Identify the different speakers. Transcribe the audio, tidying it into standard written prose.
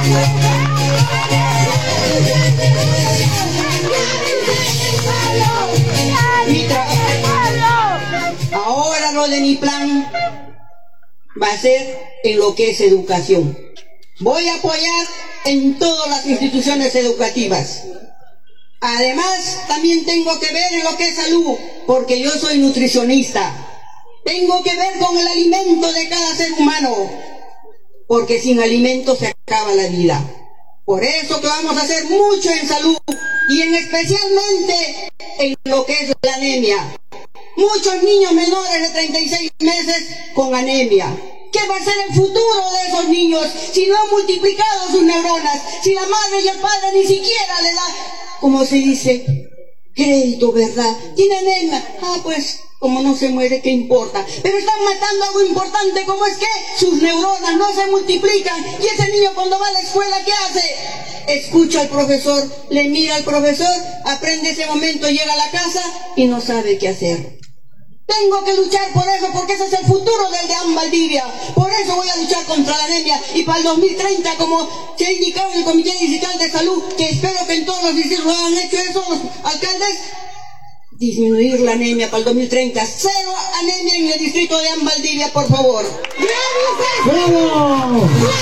Speaker 1: Ahora lo de mi plan va a ser en lo que es educación. Voy a apoyar en todas las instituciones educativas. Además, también tengo que ver en lo que es salud, porque yo soy nutricionista. Tengo que ver con el alimento de cada ser humano, porque sin alimento se acaba la vida. Por eso que vamos a hacer mucho en salud, y en especialmente en lo que es la anemia. Muchos niños menores de 36 meses con anemia. ¿Qué va a ser el futuro de esos niños si no han multiplicado sus neuronas? Si la madre y el padre ni siquiera le da, como se dice, crédito, ¿verdad? Tiene anemia. Pues, como no se muere, ¿qué importa? Pero están matando algo importante, como es que sus neuronas no se multiplican. Y ese niño cuando va a la escuela, ¿qué hace? Escucha al profesor, le mira al profesor, aprende ese momento, llega a la casa y no sabe qué hacer. Tengo que luchar por eso, porque ese es el futuro del DEAN Valdivia. Por eso voy a luchar contra la anemia. Y para el 2030, como se ha indicado en el Comité Distrital de Salud, que espero que en todos los distritos lo han hecho eso, los alcaldes, disminuir la anemia para el 2030. Cero anemia en el distrito de DEAN Valdivia, por favor.
Speaker 2: ¡Bravo!